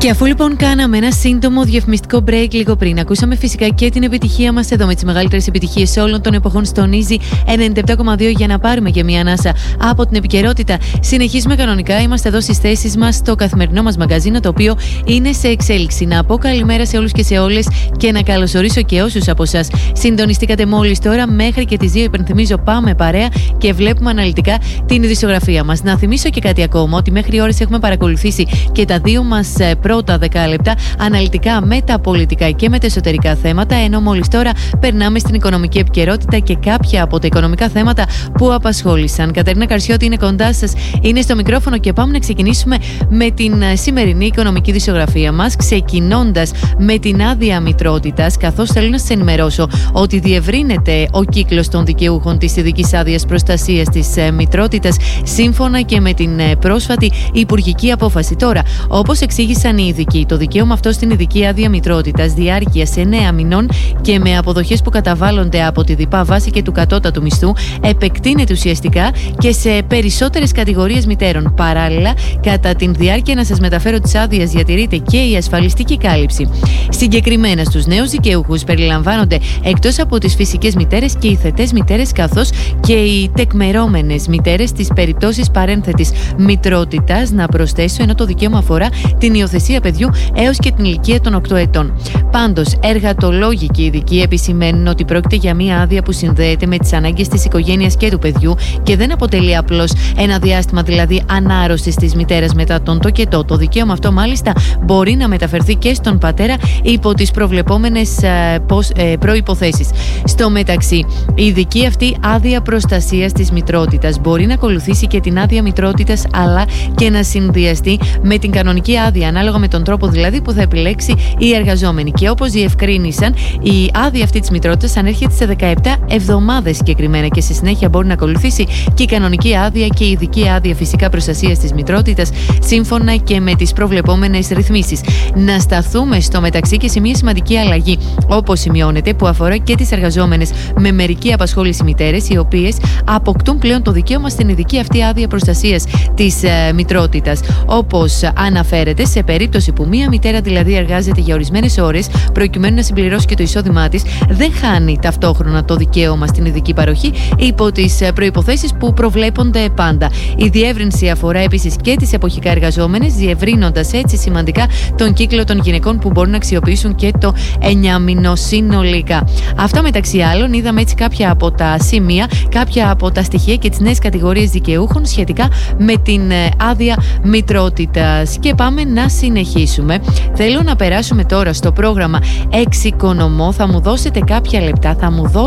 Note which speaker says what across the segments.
Speaker 1: Και αφού λοιπόν κάναμε ένα σύντομο διαφημιστικό break λίγο πριν, ακούσαμε φυσικά και την επιτυχία μας εδώ με τις μεγαλύτερες επιτυχίες όλων των εποχών στον Easy 97,2 για να πάρουμε και μια ανάσα από την επικαιρότητα. Συνεχίζουμε κανονικά, είμαστε εδώ στις θέσεις μας στο καθημερινό μας μαγκαζίνο, το οποίο είναι σε εξέλιξη. Να πω καλημέρα σε όλους και σε όλες και να καλωσορίσω και όσους από εσάς συντονιστήκατε μόλις τώρα. Μέχρι και τις 2 υπενθυμίζω πάμε παρέα και βλέπουμε αναλυτικά την ειδησιογραφία μας. Να θυμίσω και κάτι ακόμα, ότι μέχρι ώρες έχουμε παρακολουθήσει και τα δύο μας πρώτα 10 λεπτά αναλυτικά με τα πολιτικά και με τα εσωτερικά θέματα, ενώ μόλις τώρα περνάμε στην οικονομική επικαιρότητα και κάποια από τα οικονομικά θέματα που απασχόλησαν. Κατερίνα Καρσιώτη είναι κοντά σας, είναι στο μικρόφωνο και πάμε να ξεκινήσουμε με την σημερινή οικονομική ειδησιογραφία μας, ξεκινώντας με την άδεια μητρότητας, καθώς θέλω να σας ενημερώσω ότι διευρύνεται ο κύκλος των δικαιούχων της ειδικής άδειας προστασίας της μητρότητας, σύμφωνα και με την πρόσφατη υπουργική απόφαση. Τώρα, όπως εξήγησαν οι ειδικοί, το δικαίωμα αυτό στην ειδική άδεια μητρότητας διάρκειας 9 μηνών και με αποδοχές που καταβάλλονται από τη ΔΥΠΑ βάση και του κατώτατου μισθού επεκτείνεται ουσιαστικά και σε περισσότερες κατηγορίες μητέρων. Παράλληλα, κατά τη διάρκεια, να σας μεταφέρω της άδειας, διατηρείται και η ασφαλιστική κάλυψη. Συγκεκριμένα, στους νέους δικαιούχους περιλαμβάνονται εκτός από τις φυσικές μητέρες και οι θετές μητέρες, καθώς και οι τεκμερώμενες μητέρες στις περιπτώσεις παρένθετης μητρότητας. Να προσθέσω, ενώ το δικαίωμα αφορά την υιοθεσία παιδιού έως και την ηλικία των 8 ετών. Πάντως, εργατολόγοι και ειδικοί επισημαίνουν ότι πρόκειται για μια άδεια που συνδέεται με τις ανάγκες της οικογένειας και του παιδιού και δεν αποτελεί απλώς ένα διάστημα δηλαδή ανάρρωσης της μητέρας μετά τον τοκετό. Το δικαίωμα αυτό μάλιστα μπορεί να μεταφερθεί και στον πατέρα υπό τις προβλεπόμενες προϋποθέσεις. Στο μεταξύ, η ειδική αυτή άδεια προστασίας της μητρότητας μπορεί να ακολουθήσει και την άδεια μητρότητας, αλλά και να συνδυαστεί με την κανονική άδεια, ανάλογα με τον τρόπο δηλαδή που θα επιλέξει η εργαζόμενη. Και όπως διευκρίνησαν, η άδεια αυτή της μητρότητας ανέρχεται σε 17 εβδομάδες συγκεκριμένα και στη συνέχεια μπορεί να ακολουθήσει και η κανονική άδεια και η ειδική άδεια φυσικά προστασίας της μητρότητας, σύμφωνα και με τις προβλεπόμενες ρυθμίσεις. Να σταθούμε στο μεταξύ και σε μια σημαντική αλλαγή, όπως σημειώνεται, που αφορά και τις εργαζόμενες με μερική απασχόληση μητέρες, οι οποίες αποκτούν πλέον το δικαίωμα στην ειδική αυτή άδεια προστασίας της μητρότητας. Όπως αναφέρεται, σε περίπτωση που μία μητέρα δηλαδή εργάζεται για ορισμένες ώρες προκειμένου να συμπληρώσει και το εισόδημά της, δεν χάνει ταυτόχρονα το δικαίωμα στην ειδική παροχή υπό τις προϋποθέσεις που προβλέπονται πάντα. Η διεύρυνση αφορά επίσης και τις εποχικά εργαζόμενες, διευρύνοντας έτσι σημαντικά τον κύκλο των γυναικών που μπορούν να αξιοποιήσουν και το 9 μήνο συνολικά. Αυτά μεταξύ άλλων, είδαμε έτσι κάποια από τα σημεία, κάποια από τα στοιχεία και τις νέες κατηγορίες δικαιούχων σχετικά με την άδεια μητρότητας. Και πάμε να συνεχίσουμε. Θέλω να περάσουμε τώρα στο πρόγραμμα Εξοικονομώ. Θα μου δώσετε κάποια λεπτά,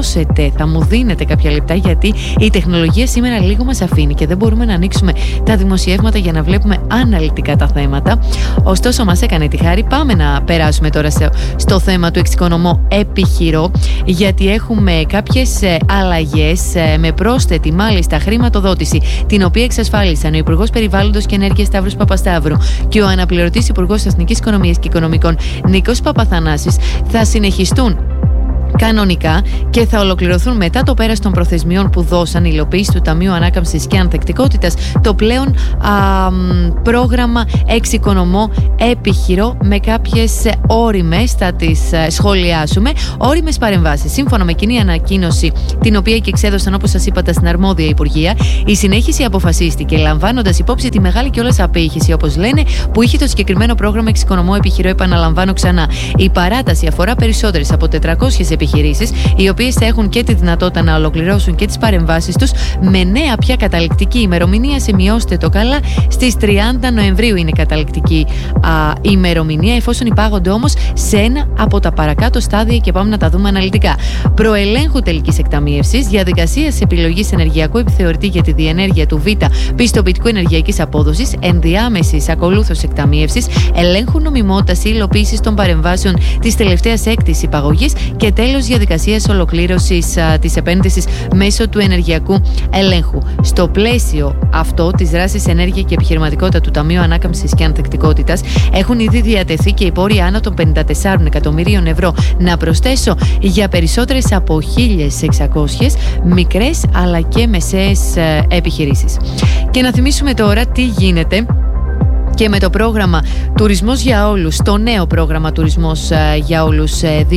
Speaker 1: θα μου δίνετε κάποια λεπτά, γιατί η τεχνολογία σήμερα λίγο μας αφήνει και δεν μπορούμε να ανοίξουμε τα δημοσιεύματα για να βλέπουμε αναλυτικά τα θέματα. Ωστόσο, μας έκανε τη χάρη. Πάμε να περάσουμε τώρα στο θέμα του Εξοικονομώ επιχειρώ, γιατί έχουμε κάποιες αλλαγές με πρόσθετη μάλιστα χρηματοδότηση, την οποία εξασφάλισαν ο Υπουργός Περιβάλλοντος και Ενέργειας Σταύρος Παπασταύρου και ο αναπληρωτής Υπουργός Εθνικής Οικονομίας και Οικονομικών Νίκος Παπαθανάσης. Θα συνεχιστούν κανονικά και θα ολοκληρωθούν μετά το πέρας των προθεσμιών που δώσαν η υλοποίηση του Ταμείου Ανάκαμψης και Ανθεκτικότητας το πλέον πρόγραμμα Εξοικονομώ επιχειρώ, με κάποιες όριμες, θα τις σχολιάσουμε, όριμες παρεμβάσεις. Σύμφωνα με κοινή ανακοίνωση, την οποία και εξέδωσαν, όπως σας είπα, τα στην αρμόδια Υπουργεία, η συνέχιση αποφασίστηκε λαμβάνοντας υπόψη τη μεγάλη κιόλας απήχηση, όπως λένε, που είχε το συγκεκριμένο πρόγραμμα Εξοικονομώ επιχειρώ. Επαναλαμβάνω ξανά, η παράταση αφορά περισσότερες από 400 επιχειρήσεις, οι οποίες θα έχουν και τη δυνατότητα να ολοκληρώσουν και τις παρεμβάσεις τους με νέα πια καταληκτική ημερομηνία. Σημειώστε το καλά, στις 30 Νοεμβρίου είναι καταληκτική ημερομηνία, εφόσον υπάγονται όμως σε ένα από τα παρακάτω στάδια, και πάμε να τα δούμε αναλυτικά. Προελέγχου τελικής εκταμείευσης, διαδικασίας επιλογής ενεργειακού επιθεωρητή για τη διενέργεια του Β πιστοποιητικού ενεργειακής απόδοσης, ενδιάμεσης ακολούθως εκταμείευσης, ελέγχου νομιμότητας ή υλοποίησης των παρεμβάσεων της τελευταίας έκτης υπαγωγής και τέλος διαδικασίας ολοκλήρωσης της επένδυσης μέσω του ενεργειακού ελέγχου. Στο πλαίσιο αυτό της δράσης ενέργεια και επιχειρηματικότητα του Ταμείου Ανάκαμψης και Ανθεκτικότητας έχουν ήδη διατεθεί και οι πόροι άνω των 54 εκατομμυρίων ευρώ. Να προσθέσω, για περισσότερες από 1.600 μικρές αλλά και μεσαίες επιχειρήσεις. Και να θυμίσουμε τώρα τι γίνεται και με το πρόγραμμα Τουρισμός για Όλους, το νέο πρόγραμμα Τουρισμός για Όλους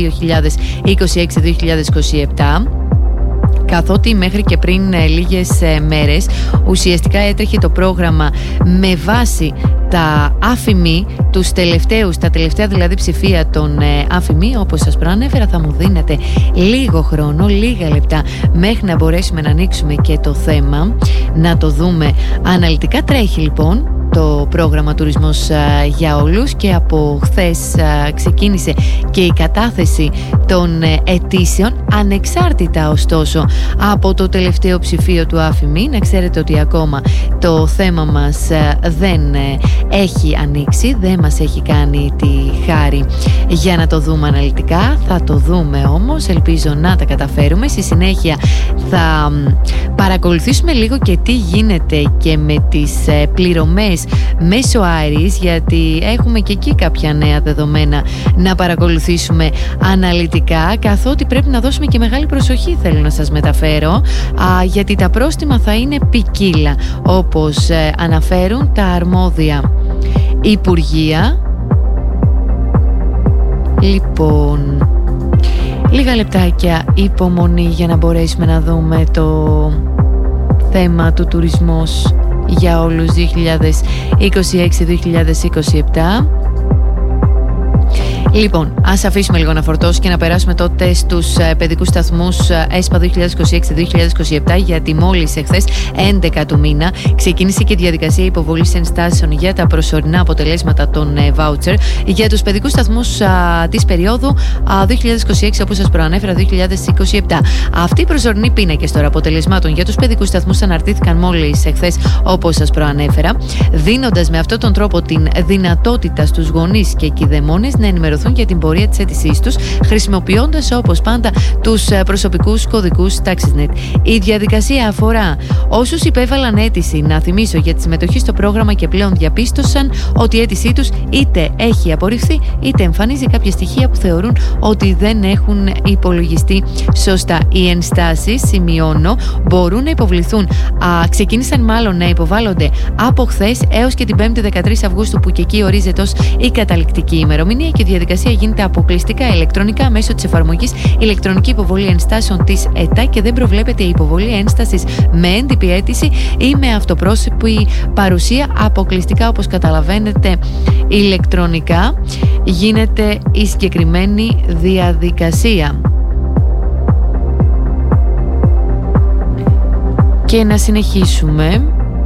Speaker 1: 2026-2027, καθότι μέχρι και πριν λίγες μέρες ουσιαστικά έτρεχε το πρόγραμμα με βάση τα άφημη, τα τελευταία δηλαδή ψηφία των άφημη. Όπως σας προανέφερα, θα μου δίνετε λίγο χρόνο, λίγα λεπτά μέχρι να μπορέσουμε να ανοίξουμε και το θέμα, να το δούμε αναλυτικά. Τρέχει λοιπόν το πρόγραμμα Τουρισμός για Όλους και από χθες ξεκίνησε και η κατάθεση των αιτήσεων, ανεξάρτητα ωστόσο από το τελευταίο ψηφίο του ΑΦΜΗ. Να ξέρετε ότι ακόμα το θέμα μας δεν έχει ανοίξει, δεν μας έχει κάνει τη χάρη για να το δούμε αναλυτικά. Θα το δούμε όμως, ελπίζω να τα καταφέρουμε. Στη συνέχεια θα παρακολουθήσουμε λίγο και τι γίνεται και με τις πληρωμές μέσω Άρης, γιατί έχουμε και εκεί κάποια νέα δεδομένα να παρακολουθήσουμε αναλυτικά, καθότι πρέπει να δώσουμε και μεγάλη προσοχή, θέλω να σας μεταφέρω, γιατί τα πρόστιμα θα είναι ποικίλα, όπως αναφέρουν τα αρμόδια υπουργεία. Λοιπόν, λίγα λεπτάκια υπομονή για να μπορέσουμε να δούμε το θέμα του Τουρισμός για Όλους 2026-2027. Λοιπόν, ας αφήσουμε λίγο να φορτώσει και να περάσουμε τότε στους παιδικούς σταθμούς ΕΣΠΑ 2026-2027, γιατί μόλις εχθές 11 του μήνα ξεκίνησε και η διαδικασία υποβολής ενστάσεων για τα προσωρινά αποτελέσματα των βάουτσερ για τους παιδικούς σταθμούς της περίοδου 2026, όπως σας προανέφερα, 2027. Αυτοί οι προσωρινοί πίνακες τώρα αποτελεσμάτων για τους παιδικούς σταθμούς αναρτήθηκαν μόλις εχθές, όπως σας προανέφερα, δίνοντας με αυτόν τον τρόπο την δυνατότητα στους γονείς και κηδεμόνες να ενημερωθούν για την πορεία της αίτησής τους, χρησιμοποιώντας όπως πάντα τους προσωπικούς κωδικούς TaxisNet. Η διαδικασία αφορά όσους υπέβαλαν αίτηση, να θυμίσω, για τη συμμετοχή στο πρόγραμμα και πλέον διαπίστωσαν ότι η αίτησή τους είτε έχει απορριφθεί είτε εμφανίζει κάποια στοιχεία που θεωρούν ότι δεν έχουν υπολογιστεί σωστά. Οι ενστάσεις, σημειώνω, μπορούν να υποβληθούν, ξεκίνησαν μάλλον να υποβάλλονται από χθες έως και την 5η 13 Αυγούστου, που και εκεί ορίζεται ως η καταληκτική ημερομηνία, και η διαδικασία γίνεται αποκλειστικά ηλεκτρονικά μέσω της εφαρμογής ηλεκτρονική υποβολή ενστάσεων της ΕΤΑ και δεν προβλέπεται η υποβολή ένστασης με έντυπη αίτηση ή με αυτοπρόσωπη παρουσία. Αποκλειστικά, όπως καταλαβαίνετε, ηλεκτρονικά γίνεται η συγκεκριμένη διαδικασία. Και να συνεχίσουμε.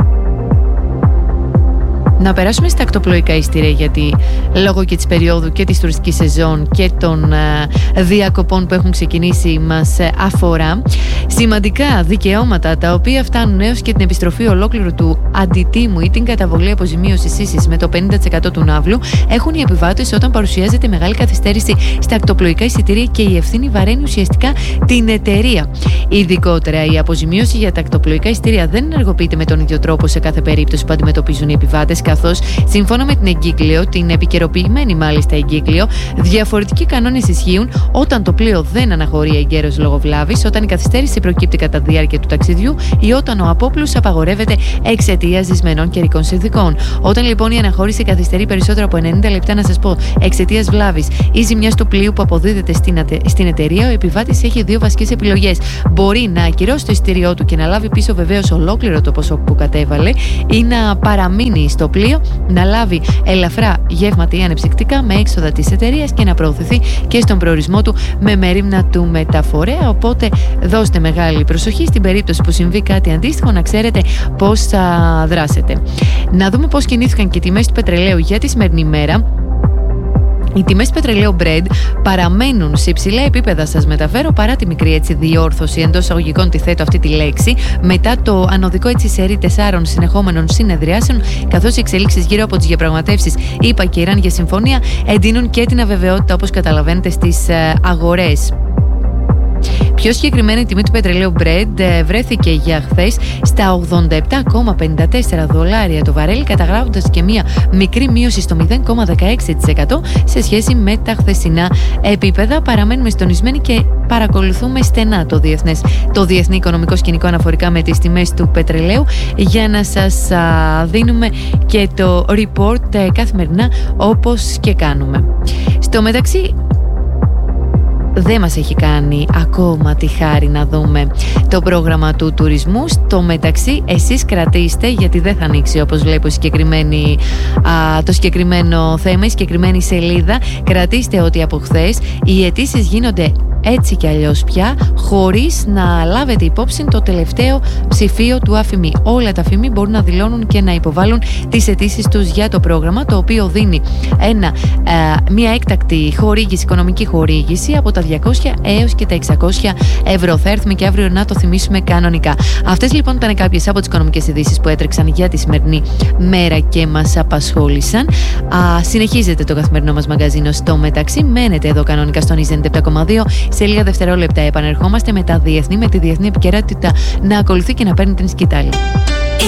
Speaker 1: Να περάσουμε στα ακτοπλοϊκά ειστήρια, γιατί λόγω και της περίοδου και της τουριστικής σεζόν και των διακοπών που έχουν ξεκινήσει μας αφορά. Σημαντικά δικαιώματα τα οποία φτάνουν έως και την επιστροφή ολόκληρου του αντιτίμου ή την καταβολή αποζημίωσης ίσης με το 50% του ναύλου έχουν οι επιβάτες όταν παρουσιάζεται μεγάλη καθυστέρηση στα ακτοπλοϊκά εισιτήρια και η ευθύνη βαραίνει ουσιαστικά την εταιρεία. Ειδικότερα, η αποζημίωση για τα ακτοπλοϊκά εισιτήρια δεν ενεργοποιείται με τον ίδιο τρόπο σε κάθε περίπτωση που αντιμετωπίζουν οι επιβάτες, καθώς σύμφωνα με την εγκύκλιο, την επικαιροποιημένη μάλιστα εγκύκλιο, διαφορετικοί κανόνες ισχύουν όταν το πλοίο δεν αναχωρεί εγκαίρως λόγω βλάβης, όταν η καθυστέρηση προκύπτει κατά τη διάρκεια του ταξιδιού ή όταν ο απόπλους απαγορεύεται εξαιτίας δυσμενών καιρικών συνθηκών. Όταν λοιπόν η αναχώρηση καθυστερεί περισσότερο από 90 λεπτά, να σας πω, εξαιτίας βλάβης ή ζημιάς του πλοίου που αποδίδεται στην εταιρεία, ο επιβάτης έχει δύο βασικές επιλογές. Μπορεί να ακυρώσει το εισιτήριό του και να λάβει πίσω βεβαίως ολόκληρο το ποσό που κατέβαλε, ή να παραμείνει στο πλοίο, να λάβει ελαφρά γεύματα ή ανεψυκτικά με έξοδα της εταιρείας και να προωθηθεί και στον προορισμό του με μερίμνα του μεταφορέα. Οπότε δώστε μεγάλη προσοχή στην περίπτωση που συμβεί κάτι αντίστοιχο, να ξέρετε πώς θα δράσετε. Να δούμε πώς κινήθηκαν και οι τιμές του πετρελαίου για τη σημερινή μέρα. Οι τιμές πετρελαίου Brent παραμένουν σε υψηλά επίπεδα, σας μεταφέρω, παρά τη μικρή διόρθωση, εντός εισαγωγικών τη θέτω αυτή τη λέξη, μετά το ανωδικό σερί 4 συνεχόμενων συνεδριάσεων, καθώς οι εξελίξεις γύρω από τις διαπραγματεύσεις ΗΠΑ και Ιράν για συμφωνία εντείνουν και την αβεβαιότητα, όπως καταλαβαίνετε, στις αγορές. Πιο συγκεκριμένα, η τιμή του πετρελαίου Brent βρέθηκε για χθες στα $87,54 το βαρέλι, καταγράφοντας και μία μικρή μείωση στο 0,16% σε σχέση με τα χθεσινά επίπεδα. Παραμένουμε συντονισμένοι και παρακολουθούμε στενά το διεθνή οικονομικό σκηνικό αναφορικά με τις τιμές του πετρελαίου, για να σας δίνουμε και το report καθημερινά, όπως και κάνουμε. Στο μεταξύ, δεν μας έχει κάνει ακόμα τη χάρη να δούμε το πρόγραμμα του τουρισμού. Στο μεταξύ, εσείς κρατήστε, γιατί δεν θα ανοίξει, όπως βλέπω, το συγκεκριμένο θέμα, η συγκεκριμένη σελίδα. Κρατήστε ότι από χθες οι αιτήσεις γίνονται έτσι κι αλλιώς πια, χωρίς να λάβετε υπόψη το τελευταίο ψηφίο του ΑΦΜΗ. Όλα τα ΑΦΜΗ μπορούν να δηλώνουν και να υποβάλουν τις αιτήσεις τους για το πρόγραμμα, το οποίο δίνει μια έκτακτη χορήγηση, οικονομική χορήγηση από τα 200 έως και τα 600 ευρώ. Θα έρθουμε και αύριο να το θυμίσουμε κανονικά. Αυτές λοιπόν ήταν κάποιες από τις οικονομικές ειδήσεις που έτρεξαν για τη σημερινή μέρα και μας απασχόλησαν. Συνεχίζεται το καθημερινό μας μαγκαζίνο στο μεταξύ. Μένετε εδώ κανονικά στον Easy 97,2. Σε λίγα δευτερόλεπτα επανερχόμαστε με τα διεθνή, με τη διεθνή επικαιρότητα να ακολουθεί και να παίρνει την σκητάλη.